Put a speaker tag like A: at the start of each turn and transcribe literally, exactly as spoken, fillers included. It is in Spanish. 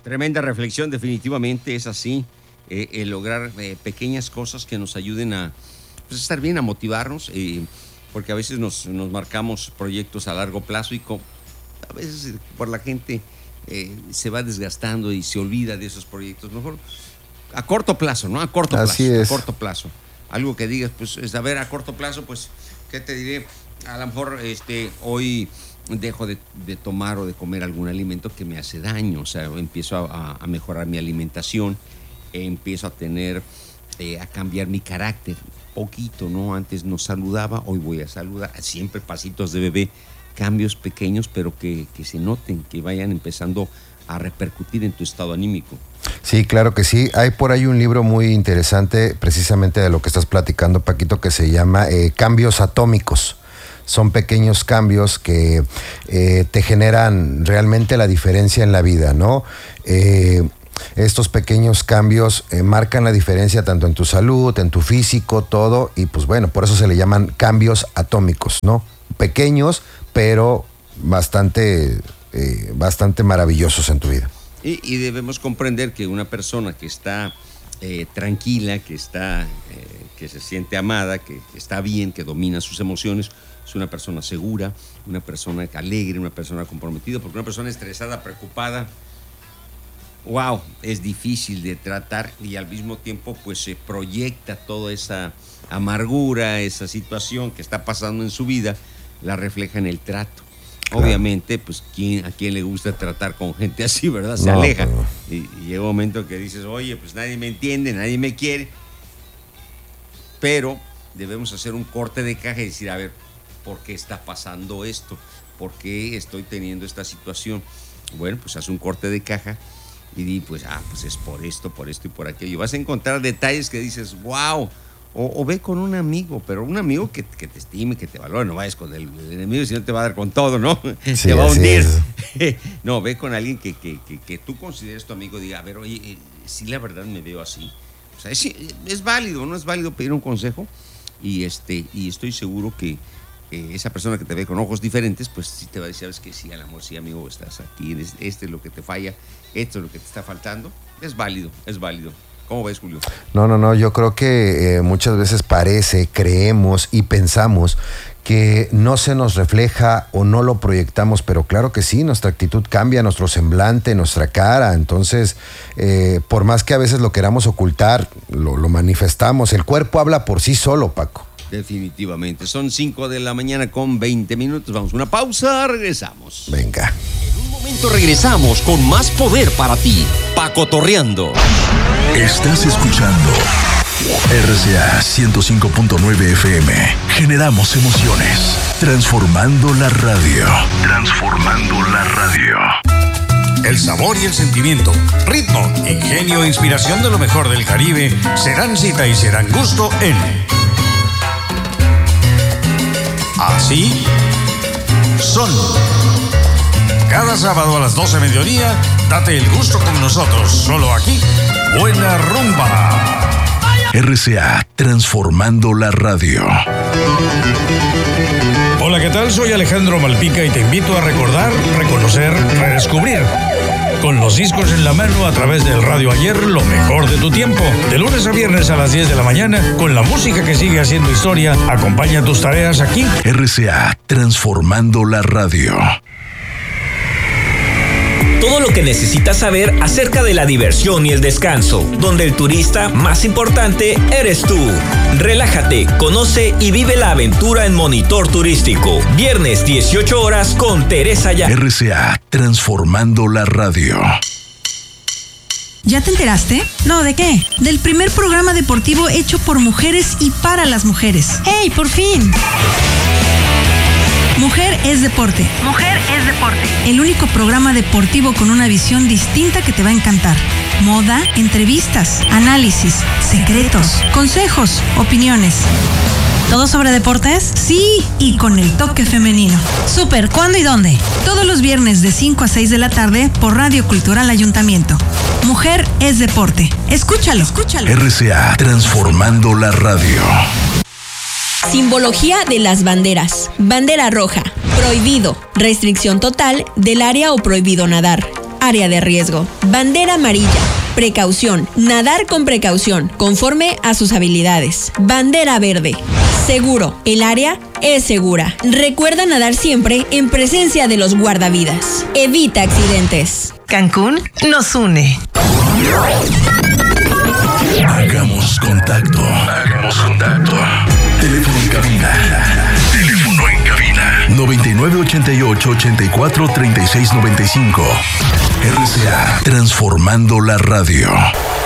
A: Tremenda reflexión, definitivamente es así. Eh, el lograr eh, pequeñas cosas que nos ayuden a pues, estar bien, a motivarnos, eh, porque a veces nos, nos marcamos proyectos a largo plazo y con, a veces por la gente eh, se va desgastando y se olvida de esos proyectos. Mejor a corto plazo, ¿no? A corto
B: Así
A: plazo.
B: es.
A: A corto plazo. Algo que digas, pues, es, a ver, a corto plazo, pues, ¿qué te diré? A lo mejor este, hoy dejo de, de tomar o de comer algún alimento que me hace daño. O sea, empiezo a, a mejorar mi alimentación, eh, empiezo a tener, eh, a cambiar mi carácter. Poquito, ¿no? Antes no saludaba, hoy voy a saludar. Siempre pasitos de bebé, cambios pequeños, pero que, que se noten, que vayan empezando a repercutir en tu estado anímico.
B: Sí, claro que sí. Hay por ahí un libro muy interesante, precisamente de lo que estás platicando, Paquito, que se llama eh, Cambios Atómicos. Son pequeños cambios que eh, te generan realmente la diferencia en la vida, ¿no? Eh, estos pequeños cambios eh, marcan la diferencia tanto en tu salud, en tu físico, todo, y pues bueno, por eso se le llaman cambios atómicos, ¿no? Pequeños, pero bastante, eh, bastante maravillosos en tu vida.
A: Y, y debemos comprender que una persona que está eh, tranquila, que está, eh, que se siente amada, que, que está bien, que domina sus emociones, es una persona segura, una persona alegre, una persona comprometida, porque una persona estresada, preocupada, wow, es difícil de tratar y al mismo tiempo pues se proyecta toda esa amargura, esa situación que está pasando en su vida, la refleja en el trato. Claro. Obviamente, pues ¿quién, a quién le gusta tratar con gente así, ¿verdad? Se no, aleja. No. Y, y llega un momento que dices, oye, pues nadie me entiende, nadie me quiere. Pero debemos hacer un corte de caja y decir, a ver, ¿por qué está pasando esto? ¿Por qué estoy teniendo esta situación? Bueno, pues haz un corte de caja y di, pues, ah, pues es por esto, por esto y por aquello. Vas a encontrar detalles que dices, wow. O, o ve con un amigo, pero un amigo que, que te estime, que te valore. No vayas con el, el enemigo, si no te va a dar con todo, ¿no? Sí, te va a hundir. No, ve con alguien que, que, que, que tú consideres tu amigo. Diga, a ver, oye, eh, sí, la verdad me veo así. O sea, es, es válido, ¿no? Es válido pedir un consejo. Y, este, y estoy seguro que eh, esa persona que te ve con ojos diferentes, pues sí te va a decir, sabes que sí, al amor, sí, amigo, estás aquí. Este es lo que te falla, esto es lo que te está faltando. Es válido, es válido. ¿Cómo ves, Julio?
B: No, no, no, yo creo que eh, muchas veces parece, creemos y pensamos que no se nos refleja o no lo proyectamos, pero claro que sí, nuestra actitud cambia, nuestro semblante, nuestra cara. Entonces, eh, por más que a veces lo queramos ocultar, lo, lo manifestamos. El cuerpo habla por sí solo, Paco.
A: Definitivamente. Son cinco de la mañana con veinte minutos. Vamos a una pausa, regresamos.
B: Venga.
C: En un momento regresamos con más poder para ti. Pacotorreando.
D: Estás escuchando R C A ciento cinco punto nueve F M. Generamos emociones. Transformando la radio. Transformando la radio.
E: El sabor y el sentimiento, ritmo, ingenio e inspiración de lo mejor del Caribe serán cita y serán gusto en Así Son. Cada sábado a las doce de mediodía, date el gusto con nosotros, solo aquí, Buena Rumba.
D: R C A, transformando la radio.
E: Hola, ¿qué tal? Soy Alejandro Malpica y te invito a recordar, reconocer, redescubrir. Con los discos en la mano a través del Radio Ayer, lo mejor de tu tiempo. De lunes a viernes a las diez de la mañana, con la música que sigue haciendo historia, acompaña tus tareas aquí.
D: R C A, transformando la radio.
C: Todo lo que necesitas saber acerca de la diversión y el descanso, donde el turista más importante eres tú. Relájate, conoce y vive la aventura en Monitor Turístico. Viernes dieciocho horas con Teresa Ya.
D: R C A, transformando la radio.
F: ¿Ya te enteraste? No, ¿de qué? Del primer programa deportivo hecho por mujeres y para las mujeres. ¡Hey, por fin! Mujer es deporte. Mujer es deporte. El único programa deportivo con una visión distinta que te va a encantar. Moda, entrevistas, análisis, secretos, consejos, opiniones. ¿Todo sobre deportes? Sí, y con el toque femenino. Súper, ¿cuándo y dónde? Todos los viernes de cinco a seis de la tarde por Radio Cultural Ayuntamiento. Mujer es deporte. Escúchalo, escúchalo.
D: R C A, transformando la radio.
G: Simbología de las banderas. Bandera roja, prohibido. Restricción total del área o prohibido nadar. área de riesgo. Bandera amarilla. Precaución. Nadar con precaución, conforme a sus habilidades. Bandera verde. Seguro. El área es segura. Recuerda nadar siempre en presencia de los guardavidas. Evita accidentes.
H: Cancún nos une.
D: Hagamos contacto. Hagamos contacto. Teléfono en cabina. Teléfono en cabina. noventa y nueve ochenta y ocho ochenta y cuatro treinta y seis noventa y cinco. R C A. Transformando la radio.